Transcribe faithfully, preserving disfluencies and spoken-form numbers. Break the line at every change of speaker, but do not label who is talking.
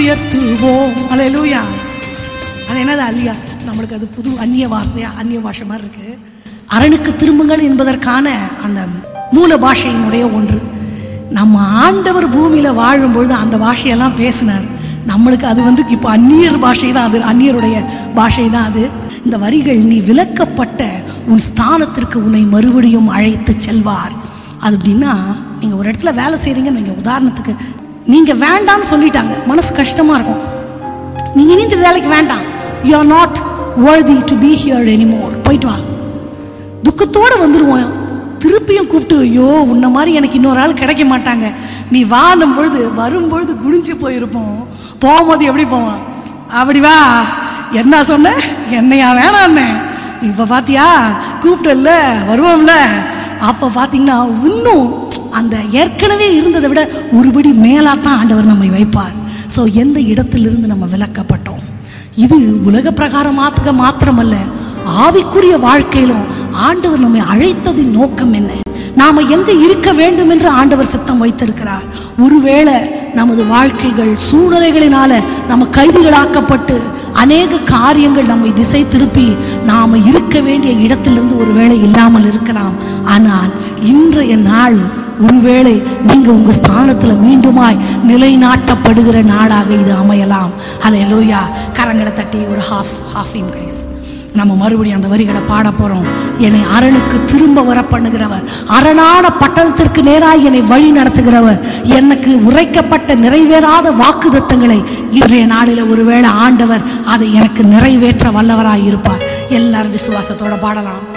உயர்த்துவோம். அல்லேலூயா. அது என்னது அல்லியா, நம்மளுக்கு அது புது அந்நிய வார்த்தையா, அந்நிய பாஷை மாதிரி இருக்கு. அரணுக்கு திரும்புங்கள் என்பதற்கான அந்த மூல பாஷையினுடைய ஒன்று. நம்ம ஆண்டவர் பூமியில வாழும்பொழுது அந்த பாஷையெல்லாம் பேசினார். நம்மளுக்கு அது வந்து இப்போ அந்நியர் பாஷை தான், அது அந்நியருடைய பாஷை தான் அது. இந்த வரிகள், நீ விலக்கப்பட்ட உன் ஸ்தானத்திற்கு உன்னை மறுபடியும் அழைத்து செல்வார். அது அப்படின்னா, நீங்க ஒரு இடத்துல வேலை செய்றீங்கன்னு நீங்க உதாரணத்துக்கு, நீங்க வேண்டாம்னு சொல்லிட்டாங்க, மனசு கஷ்டமா இருக்கும். நீங்க இனி இந்த வேலைக்கு வேண்டாம், you are not worthy to be here anymore, போயிட்டு வா. துக்கத்தோடு வந்துடுவோம். திருப்பியும் கூப்பிட்டு, ஐயோ உன்ன மாதிரி எனக்கு இன்னொரு ஆள் கிடைக்க மாட்டாங்க, நீ வாழும் பொழுது வரும்பொழுது குடிஞ்சு போயிருப்போம். போகும்போது எப்படி போவான், அப்படி வா, என்ன சொன்ன, என்னையா வேணான்னு, இப்ப பாத்தியா கூப்பிட்டல வருவோம்ல. அப்ப பாத்தீங்கன்னா இன்னும் அந்த ஏற்கனவே இருந்ததை விட ஒருபடி மேலாத்தான் ஆண்டவர் நம்மை வைப்பார். ஸோ எந்த இடத்திலிருந்து நம்ம விலக்கப்பட்டோம், இது உலக பிரகாரமாக மாத்திரமல்ல, ஆவிக்குரிய வாழ்க்கையிலும் ஆண்டவர் நம்மை அழைத்ததின் நோக்கம் என்ன, நாம எங்க இருக்க வேண்டும் என்று ஆண்டவர் சித்தம் வைத்திருக்கிறார். ஒருவேளை நமது வாழ்க்கைகள் சூழ்நிலைகளினால நம்ம கைதிகளாக்கப்பட்டு அநேக காரியங்கள் நம்மை திசை திருப்பி நாம இருக்க வேண்டிய இடத்திலிருந்து ஒருவேளை இல்லாமல் இருக்கலாம். ஆனால் இன்றைய நாள் ஒருவேளை நீங்க உங்க ஸ்தானத்துல மீண்டுமாய் நிலைநாட்டப்படுகிற நாடாக இது அமையலாம். அல்லேலூயா. கரங்களை தட்டி ஒரு ஹாஃப் ஹாஃப் இன்க்ரீஸ். நம்ம மறுபடியும் அந்த வரிகளை பாட போறோம். என்னை அரணுக்கு திரும்ப வர பண்ணுகிறவர், அரணான பட்டணத்திற்கு நேராக என்னை வழி நடத்துகிறவர், எனக்கு உரைக்கப்பட்ட நிறைவேறாத வாக்குத்தத்தங்களை இன்றைய நாளில் ஒருவேளை ஆண்டவர் அதை எனக்கு நிறைவேற்ற வல்லவராய் இருப்பார். எல்லாரும் விசுவாசத்தோட பாடலாம்.